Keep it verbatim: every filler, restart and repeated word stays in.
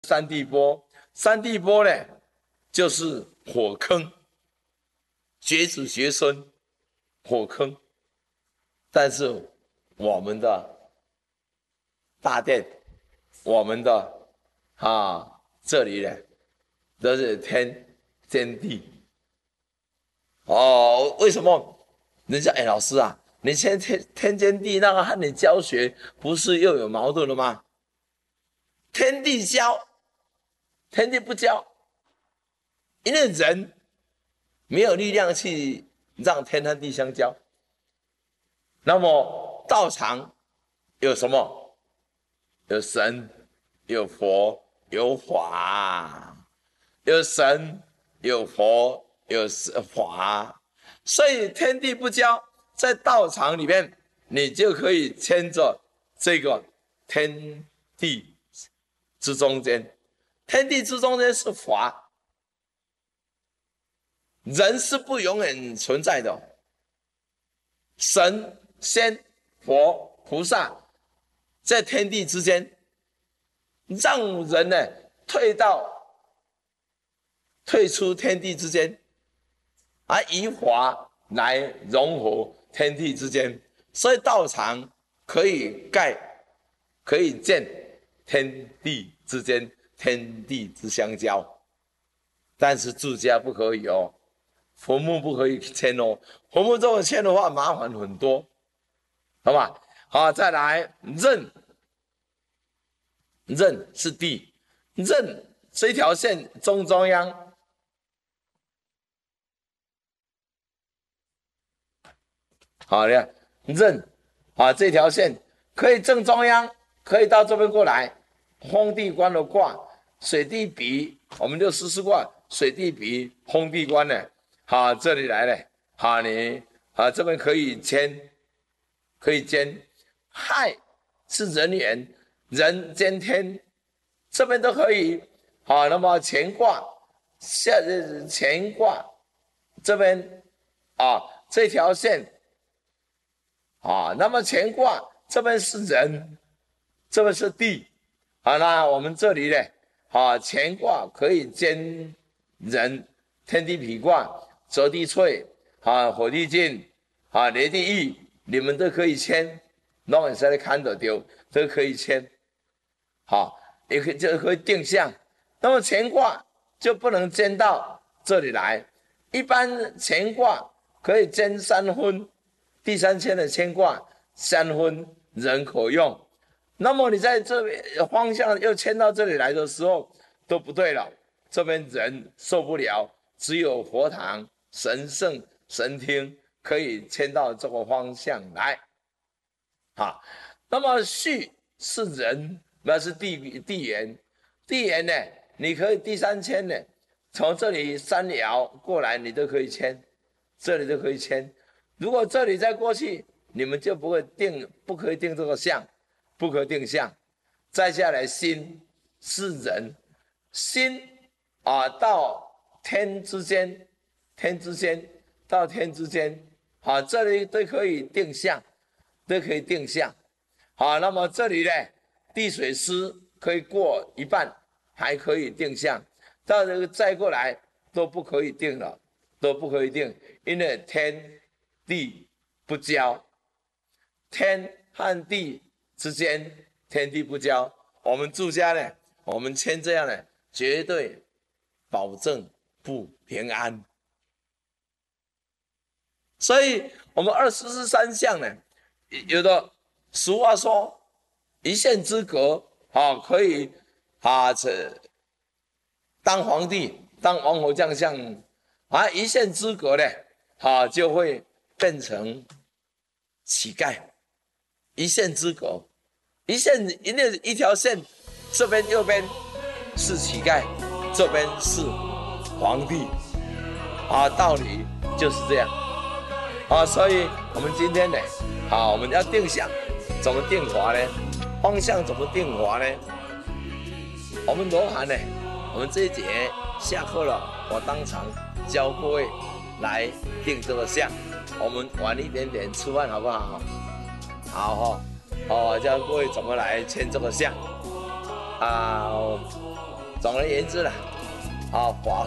三地波，三地波呢就是火坑，绝子绝孙，火坑。但是我们的大殿，我们的啊这里呢，都是天天地。哦，为什么？人家哎，老师啊，你现在天天间地那个和你教学不是又有矛盾了吗？天地教，天地不教，因为人没有力量去让天和地相交。那么道场有什么？有神，有佛，有法，有神，有佛，有法。所以天地不交，在道场里面，你就可以牵着这个天地之中间。天地之中间是法，人是不永远存在的。神、仙、佛、菩萨在天地之间，让人呢退到退出天地之间，而以法来融合天地之间。所以道场可以盖，可以建天地之间，天地之相交。但是住家不可以哦，坟墓不可以迁哦，坟墓这么迁的话麻烦很多，好吧？好，再来任，任是地，任这条线中中央，好的，任啊这条线可以正中央，可以到这边过来，荒地官的卦，水地比，我们就试试卦，水地比荒地官呢，好，这里来了，好，你啊这边可以牵，可以兼，亥是人缘，人兼天，这边都可以。好，那么乾卦，下乾卦这边啊这条线啊，那么乾卦这边是人，这边是地。好，那我们这里呢，啊乾卦可以兼人，天地痞卦，泽地萃，啊火地金，啊雷地狱，你们都可以签，那你现在看得丢，都可以签。好，也可以就可以定向。那么乾卦就不能兼到这里来，一般乾卦可以兼三分，第三签的乾卦三分人可用。那么你在这边方向又迁到这里来的时候都不对了，这边人受不了，只有佛堂神圣神厅可以迁到这个方向来。好，那么戌是人，那是地地缘，地缘呢，你可以第三签呢，从这里三爻过来，你都可以签，这里都可以签。如果这里再过去，你们就不会定，不可以定这个象，不可定向。再下来辛是人，辛啊到天之间，天之间到天之间，好，这里都可以定向，都可以定向。好，那么这里呢，地水湿可以过一半，还可以定向。到这个再过来都不可以定了，都不可以定，因为天地不交，天和地之间天地不交。我们住家呢，我们签这样呢，绝对保证不平安。所以我们二十四三象呢，有的俗话说一线之隔啊，可以啊这当皇帝当王侯将相，啊一线之隔呢啊就会变成乞丐。一线之隔，一线一那一条线，这边右边是乞丐，这边是皇帝，啊道理就是这样。啊，所以我们今天呢，好，我们要定向，怎么定法呢？方向怎么定法呢？我们罗汉呢，我们这一节下课了，我当场教各位来定这个向。我们晚一点点吃饭好不好？好哈，哦，教各位怎么来签这个向啊。 总而言之呢，啊，法